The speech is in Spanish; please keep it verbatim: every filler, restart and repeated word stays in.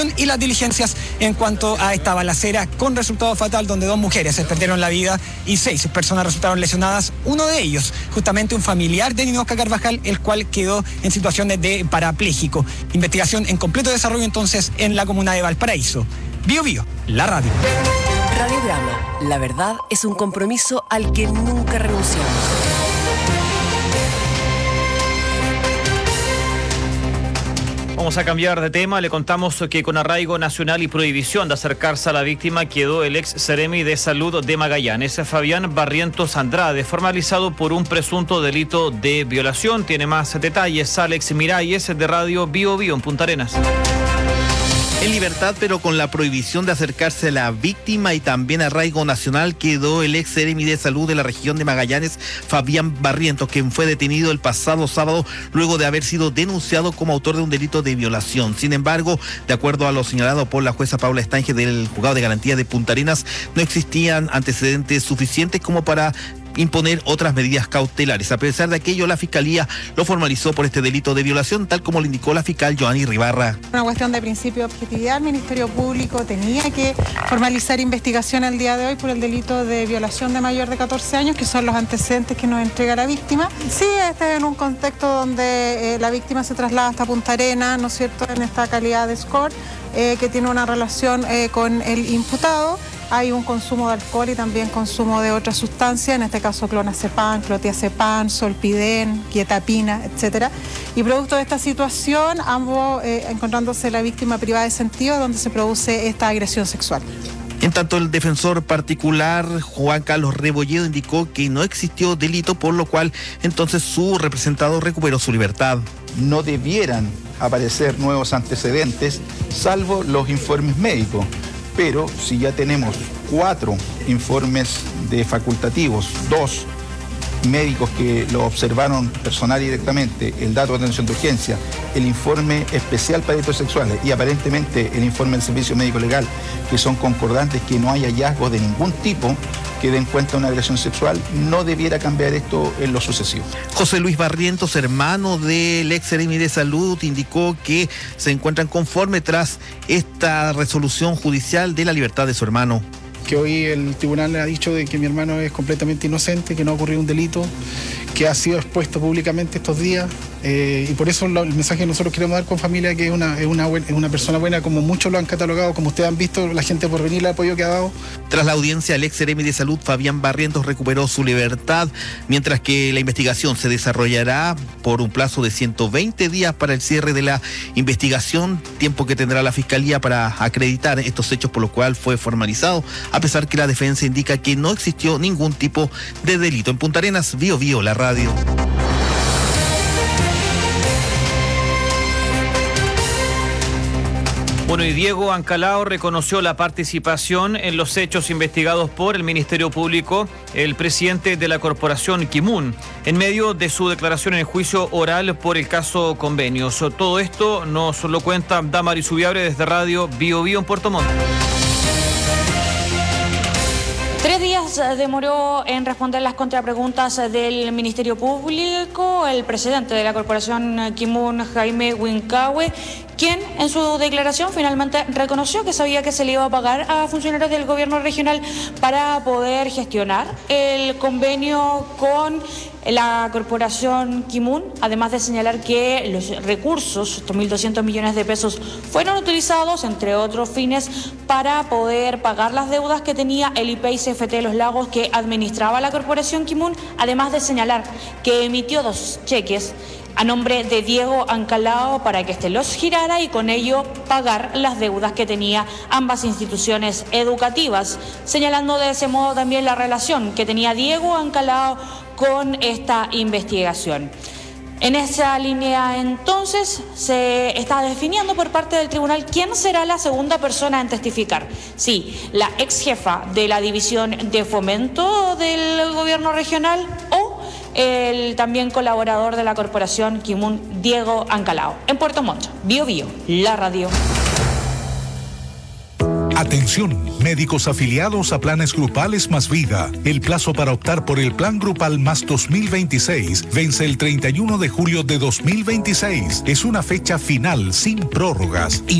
y las diligencias en cuanto a esta balacera con resultado fatal, donde dos mujeres se perdieron la vida y seis personas resultaron lesionadas. Uno de ellos, justamente un familiar de Ninoca Carvajal, el cual quedó en situaciones de parapléjico. Investigación en completo desarrollo entonces en la comuna de Valparaíso. Bio Bio, la radio. Radiodrama. La verdad es un compromiso al que nunca renunciamos. Vamos a cambiar de tema. Le contamos que con arraigo nacional y prohibición de acercarse a la víctima quedó el ex Seremi de Salud de Magallanes, Fabián Barrientos Andrade, formalizado por un presunto delito de violación. Tiene más detalles Alex Miralles de Radio Bio Bio en Punta Arenas. En libertad, pero con la prohibición de acercarse a la víctima y también arraigo nacional, quedó el ex Seremi de Salud de la región de Magallanes, Fabián Barrientos, quien fue detenido el pasado sábado luego de haber sido denunciado como autor de un delito de violación. Sin embargo, de acuerdo a lo señalado por la jueza Paula Estange del Juzgado de Garantía de Punta Arenas, no existían antecedentes suficientes como para imponer otras medidas cautelares. A pesar de aquello, la Fiscalía lo formalizó por este delito de violación, tal como lo indicó la fiscal Joanny Ribarra. Una cuestión de principio de objetividad. El Ministerio Público tenía que formalizar investigación el día de hoy por el delito de violación de mayor de catorce años, que son los antecedentes que nos entrega la víctima. Sí, este es en un contexto donde eh, la víctima se traslada hasta Punta Arenas, ¿no es cierto?, en esta calidad de escort, eh, que tiene una relación eh, con el imputado. Hay un consumo de alcohol y también consumo de otras sustancias, en este caso clonazepam, clotiazepam, solpidem, quietapina, etcétera. Y producto de esta situación, ambos eh, encontrándose la víctima privada de sentido, donde se produce esta agresión sexual. En tanto, el defensor particular Juan Carlos Rebolledo indicó que no existió delito, por lo cual entonces su representado recuperó su libertad. No debieran aparecer nuevos antecedentes, salvo los informes médicos. Pero si ya tenemos cuatro informes de facultativos, dos médicos que lo observaron personal y directamente, el dato de atención de urgencia, el informe especial para delitos sexuales y aparentemente el informe del Servicio Médico Legal, que son concordantes, que no hay hallazgos de ningún tipo que den cuenta de una agresión sexual, no debiera cambiar esto en lo sucesivo. José Luis Barrientos, hermano del ex Seremi de Salud, indicó que se encuentran conformes tras esta resolución judicial de la libertad de su hermano. Que hoy el tribunal ha dicho de que mi hermano es completamente inocente, que no ha ocurrido un delito, que ha sido expuesto públicamente estos días, eh, y por eso lo, el mensaje que nosotros queremos dar con familia, que es una, es, una buen, es una persona buena, como muchos lo han catalogado, como ustedes han visto, la gente por venir, el apoyo que ha dado. Tras la audiencia, el ex Seremi de Salud, Fabián Barrientos, recuperó su libertad, mientras que la investigación se desarrollará por un plazo de ciento veinte días para el cierre de la investigación, tiempo que tendrá la Fiscalía para acreditar estos hechos, por lo cual fue formalizado, a pesar que la defensa indica que no existió ningún tipo de delito. En Punta Arenas, Bio Bio, la radio. Bueno, y Diego Ancalao reconoció la participación en los hechos investigados por el Ministerio Público, el presidente de la corporación Kimun, en medio de su declaración en el juicio oral por el caso Convenios. Todo esto nos lo cuenta Damaris Subiabre desde Radio Bio Bio en Puerto Montt. Tres días demoró en responder las contrapreguntas del Ministerio Público el presidente de la corporación Kimun, Jaime Huincahue, quien en su declaración finalmente reconoció que sabía que se le iba a pagar a funcionarios del gobierno regional para poder gestionar el convenio con la corporación Kimun, además de señalar que los recursos, estos mil doscientos millones de pesos, fueron utilizados, entre otros fines, para poder pagar las deudas que tenía el I P I C F T de Los Lagos que administraba la corporación Kimun, además de señalar que emitió dos cheques a nombre de Diego Ancalao para que éste los girara y con ello pagar las deudas que tenía ambas instituciones educativas, señalando de ese modo también la relación que tenía Diego Ancalao con esta investigación. En esa línea, entonces, se está definiendo por parte del tribunal quién será la segunda persona en testificar. Sí, la ex jefa de la división de fomento del gobierno regional o el también colaborador de la corporación Kimun, Diego Ancalao. En Puerto Montt, Bio Bio, la radio. Atención, médicos afiliados a planes grupales más vida. El plazo para optar por el plan grupal más dos mil veintiséis vence el treinta y uno de julio de dos mil veintiséis. Es una fecha final sin prórrogas.